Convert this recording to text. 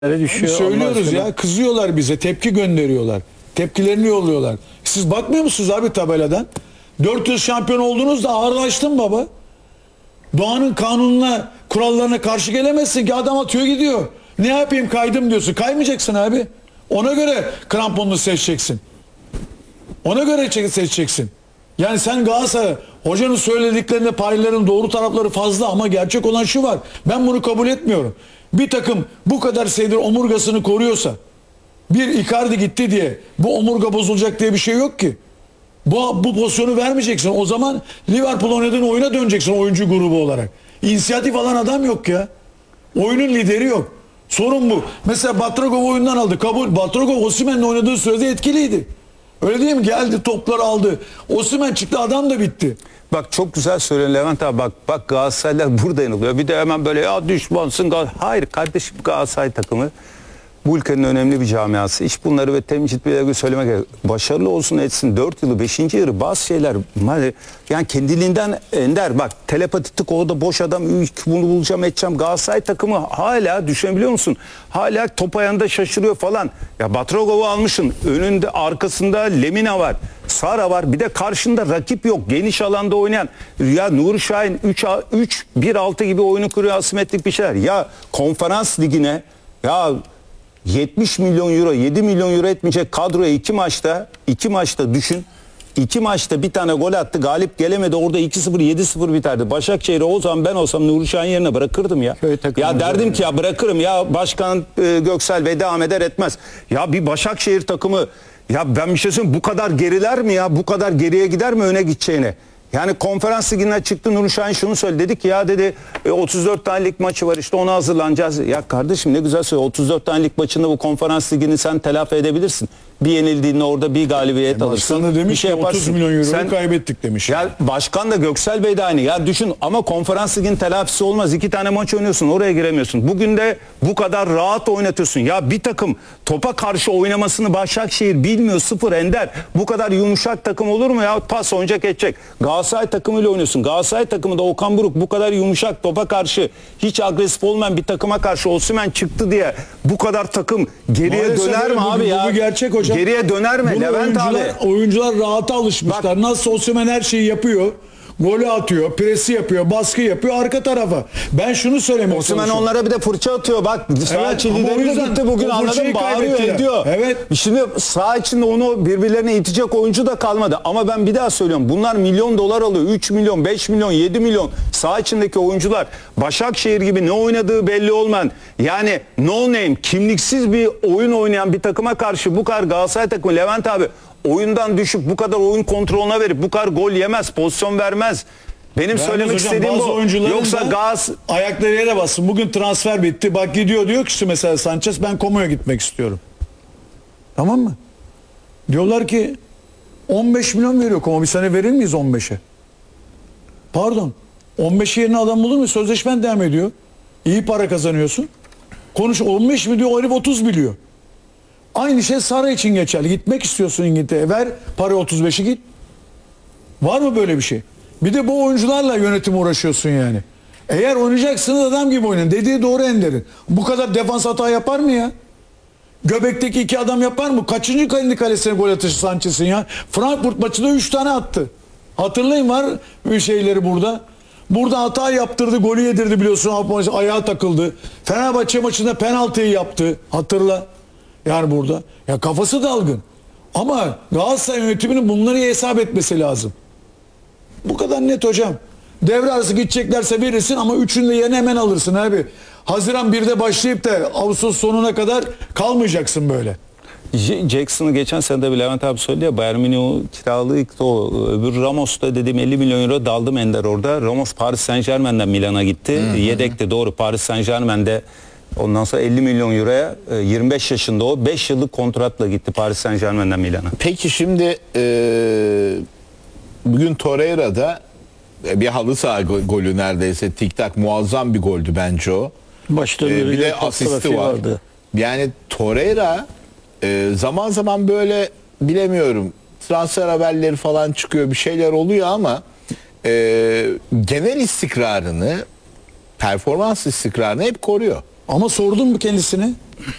düşüyor. Söylüyoruz ya, kızıyorlar bize, tepki gönderiyorlar. Tepkilerini yolluyorlar. Siz bakmıyor musunuz abi tabeladan? 4 yıl şampiyon oldunuz da ağırlaştın baba. Doğanın kanununa, kurallarına karşı gelemezsin ki, adam atıyor gidiyor. Ne yapayım, kaydım diyorsun. Kaymayacaksın abi. Ona göre kramponunu seçeceksin. Ona göre seçeceksin. Yani sen Galatasaray, hocanın söylediklerinde payların doğru tarafları fazla ama gerçek olan şu var. Ben bunu kabul etmiyorum. Bir takım bu kadar senedir omurgasını koruyorsa, bir Icardi gitti diye bu omurga bozulacak diye bir şey yok ki. Bu pozisyonu vermeyeceksin. O zaman Liverpool oynadığın oyuna döneceksin oyuncu grubu olarak. İnisiyatif alan adam yok ya. Oyunun lideri yok. Sorun bu. Mesela Batragov oyundan aldı. Kabul. Batragov Osimhen'le oynadığı sürede etkiliydi. Öyle değil mi? Geldi, toplar aldı. Osimhen çıktı, adam da bitti. Bak çok güzel söylüyorsun Levent abi, bak Galatasaraylar burada yanılıyor. Bir de hemen böyle ya düşmansın. Hayır kardeşim, Galatasaray takımı bu ülkenin önemli bir camiası. Hiç bunları ve temcit bir söylemek gerek. Başarılı olsun etsin 4 yılı 5. yarı bazı şeyler yani kendiliğinden ender. Bak telepatik orada boş adam, bunu bulacağım edeceğim. Galatasaray takımı hala, düşünebiliyor musun? Hala top ayağında şaşırıyor falan. Ya Batrogov'u almışsın. Önünde arkasında Lemina var. Sara var. Bir de karşında rakip yok. Geniş alanda oynayan. Ya Nuri Şahin 3-1-6 gibi oyunu kuruyor, asimetrik bir şeyler. Ya konferans ligine ya 70 milyon euro, 7 milyon euro etmeyecek kadroya iki maçta düşün. 2 maçta bir tane gol attı, galip gelemedi. Orada 2-0 7-0 biterdi. Başakşehir'e o zaman ben olsam Nuri Şahin yerine bırakırdım ya. Ya derdim ki ya bırakırım ya, Başkan Göksel ve devam eder etmez. Ya bir Başakşehir takımı, ya ben bir şey söyleyeyim, bu kadar geriler mi ya? Bu kadar geriye gider mi öne gideceğine? Yani konferans liginden çıktı, Nuri Şahin şunu söyledi, dedi ki ya dedi 34 tane lig maçı var, işte ona hazırlanacağız. Ya kardeşim ne güzel söylüyor, 34 tane lig maçında bu konferans ligini sen telafi edebilirsin. Bir yenildiğinde orada bir galibiyet alırsın. Demiş bir şey yaparsın. 30 milyon euroyu kaybettik demiş. Ya başkan da Göksel Bey de aynı. Ya düşün ama konferans liginin telafisi olmaz. 2 tane maç oynuyorsun, oraya giremiyorsun. Bugün de bu kadar rahat oynatıyorsun. Ya bir takım topa karşı oynamasını Başakşehir bilmiyor, sıfır ender. Bu kadar yumuşak takım olur mu ya? Pas oynayacak edecek. Galatasaray takımıyla oynuyorsun. Galatasaray takımında Okan Buruk bu kadar yumuşak, topa karşı hiç agresif olmayan bir takıma karşı Osimhen çıktı diye bu kadar takım geriye maalesef döner mi abi ya? Bu gerçek hocam. Geriye döner mi Levent abi? Oyuncular rahata alışmışlar. Bak, nasıl Osimhen her şeyi yapıyor. Golü atıyor, presi yapıyor, baskı yapıyor arka tarafa. Ben şunu söylemek Osimhen onlara bir de fırça atıyor. Bak sağ içi lideri de gitti bugün, anladım, bağırıyor ediyor. Evet. Şimdi sağ içinde onu birbirlerine itecek oyuncu da kalmadı. Ama ben bir daha söylüyorum. Bunlar milyon dolar alıyor. 3 milyon, 5 milyon, 7 milyon. Sağ içindeki oyuncular Başakşehir gibi ne oynadığı belli olmayan, yani no name, kimliksiz bir oyun oynayan bir takıma karşı bu kadar Galatasaray takımı Levent abi oyundan düşüp bu kadar oyun kontrolüne verip bu kadar gol yemez, pozisyon vermez. Benim söylemek istediğim bu. Yoksa gaz ayakları yere bassın. Bugün transfer bitti. Bak gidiyor, diyor ki mesela Sanchez, ben Como'ya gitmek istiyorum. Tamam mı? Diyorlar ki 15 milyon veriyor Como. Bir sene verir miyiz 15'e? Pardon. 15 yerine adam bulur mu? Sözleşmen devam ediyor. İyi para kazanıyorsun. Konuş 15 milyon, o herif 30 milyon. Aynı şey Sara için geçerli. Gitmek istiyorsun İngiltere'ye, ver para 35'i, git. Var mı böyle bir şey? Bir de bu oyuncularla yönetim uğraşıyorsun yani. Eğer oynayacaksınız adam gibi oynayın. Dediği doğru Ender'in. Bu kadar defans hata yapar mı ya? Göbek'teki 2 adam yapar mı? Kaçıncı kendi kalesine gol atışı Sanchez'in ya? Frankfurt maçında 3 tane attı. Hatırlayın, var şeyleri burada. Burada hata yaptırdı, golü yedirdi biliyorsun. Ayağa takıldı. Fenerbahçe maçında penaltıyı yaptı. Hatırla. Yani burada. Ya kafası dalgın. Ama Galatasaray yönetiminin bunları hesap etmesi lazım. Bu kadar net hocam. Devre arası gideceklerse verirsin ama 3'ünü de yerine hemen alırsın abi. Haziran 1'de başlayıp da Ağustos sonuna kadar kalmayacaksın böyle. Jackson'ı geçen sene de Levent abi söyledi ya, Bayern Münih kiralık o öbür Ramos'ta dediğim 50 milyon euro daldım Ender orada. Ramos Paris Saint-Germain'den Milan'a gitti. Yedekti, doğru, Paris Saint-Germain'de. Ondan sonra 50 milyon euroya 25 yaşında o 5 yıllık kontratla gitti Paris Saint-Germain'den Milan'a. Peki şimdi bugün Torreira'da bir halı saha golü, neredeyse tik tak, muazzam bir goldü bence o. Başta bir de asisti vardı. Yani Torreira zaman zaman böyle, bilemiyorum, transfer haberleri falan çıkıyor, bir şeyler oluyor ama genel istikrarını, performans istikrarını hep koruyor. Ama sordun mu kendisine?